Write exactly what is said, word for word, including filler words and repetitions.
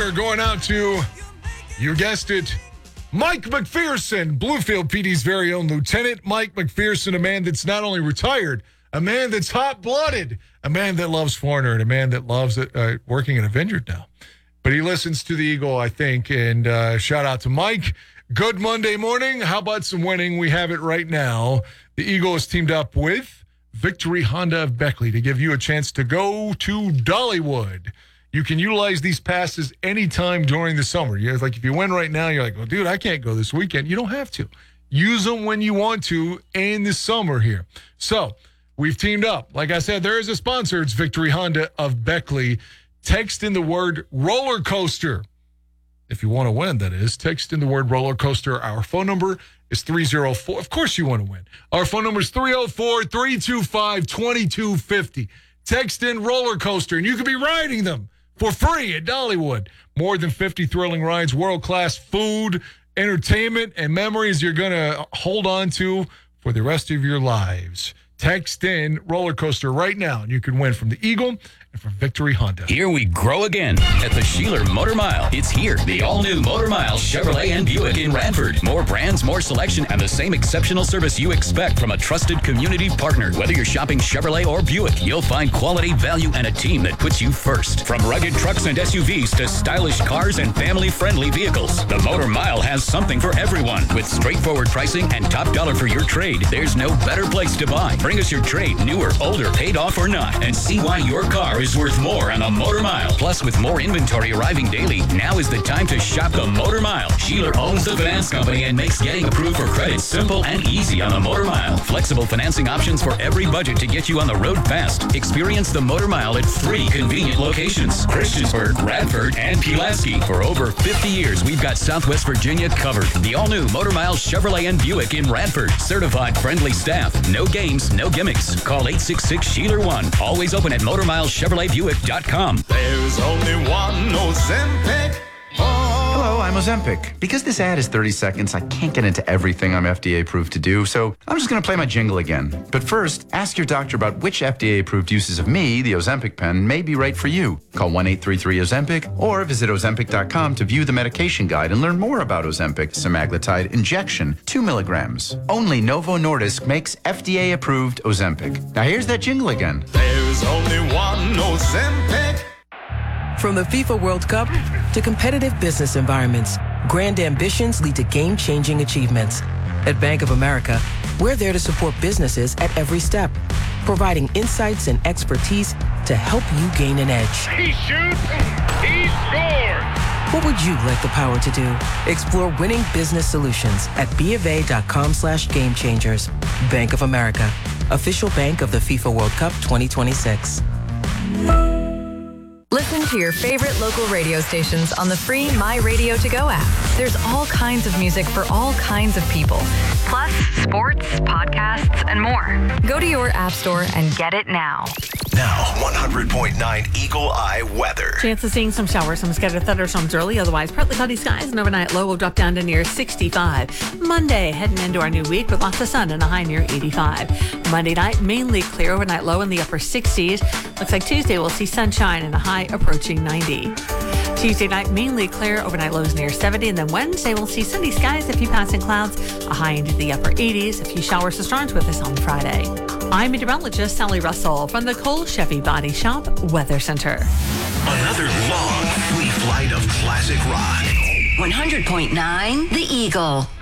We're going out to, you guessed it, Mike McPherson, Bluefield P D's very own lieutenant. Mike McPherson, a man that's not only retired, a man that's hot-blooded, a man that loves Foreigner, and a man that loves it, uh, working in a vineyard now. But he listens to the Eagle, I think, and uh, shout out to Mike. Good Monday morning. How about some winning? We have it right now. The Eagle is teamed up with Victory Honda of Beckley to give you a chance to go to Dollywood. You can utilize these passes anytime during the summer. You're like, if you win right now, you're like, well, dude, I can't go this weekend. You don't have to. Use them when you want to in the summer here. So we've teamed up. Like I said, there is a sponsor. It's Victory Honda of Beckley. Text in the word roller coaster. If you want to win, that is. Text in the word roller coaster. Our phone number is three oh four. Of course you want to win. Our phone number is three oh four, three two five, two two five oh. Text in roller coaster, and you could be riding them for free at Dollywood. More than fifty thrilling rides, world-class food, entertainment, and memories you're going to hold on to for the rest of your lives. Text in roller coaster right now, and you can win from the Eagle and from Victory Honda. Here we grow again at the Sheeler Motor Mile. It's here, the all-new Motor Mile Chevrolet and Buick in Radford. More brands, more selection, and the same exceptional service you expect from a trusted community partner. Whether you're shopping Chevrolet or Buick, you'll find quality, value, and a team that puts you first. From rugged trucks and S U Vs to stylish cars and family-friendly vehicles, the Motor Mile has something for everyone. With straightforward pricing and top dollar for your trade, there's no better place to buy. Bring us your trade, newer, older, paid off or not, and see why your car is worth more on the Motor Mile. Plus, with more inventory arriving daily, now is the time to shop the Motor Mile. Sheeler owns the finance company and makes getting approved for credit simple and easy on the Motor Mile. Flexible financing options for every budget to get you on the road fast. Experience the Motor Mile at three convenient locations: Christiansburg, Radford, and Pulaski. For over fifty years, we've got Southwest Virginia covered. The all-new Motor Mile Chevrolet and Buick in Radford. Certified friendly staff. No games, no gimmicks. Call eight six six, Sheeler one. Always open at motor mile chevrolet buick dot com. There's only one Ozempic. Hello, I'm Ozempic. Because this ad is thirty seconds, I can't get into everything I'm F D A approved to do, so I'm just going to play my jingle again. But first, ask your doctor about which F D A approved uses of me, the Ozempic pen, may be right for you. Call one eight three three Ozempic or visit ozempic dot com to view the medication guide and learn more about Ozempic semaglutide injection, two milligrams. Only Novo Nordisk makes F D A approved Ozempic. Now here's that jingle again. There's only one Ozempic. From the FIFA World Cup to competitive business environments, grand ambitions lead to game-changing achievements. At Bank of America, we're there to support businesses at every step, providing insights and expertise to help you gain an edge. He shoots, he scores! What would you like the power to do? Explore winning business solutions at BofA.com slash game changers. Bank of America, official bank of the FIFA World Cup twenty twenty-six. Listen to your favorite local radio stations on the free My Radio To Go app. There's all kinds of music for all kinds of people. Plus, sports, podcasts, and more. Go to your app store and get it now. Now, one hundred point nine Eagle Eye weather. Chance of seeing some showers, some scattered thunderstorms early. Otherwise, partly cloudy skies. An overnight low will drop down to near sixty-five. Monday, heading into our new week with lots of sun and a high near eighty-five. Monday night, mainly clear. Overnight low in the upper sixties. Looks like Tuesday we'll see sunshine and a high approaching ninety. Tuesday night, mainly clear. Overnight lows near seventy. And then Wednesday, we'll see sunny skies, a few passing clouds, a high into the upper eighties. A few showers to start with us on Friday. I'm meteorologist Sally Russell from the Cole Chevy Body Shop Weather Center. Another long, free flight of classic rock. one hundred point nine The Eagle.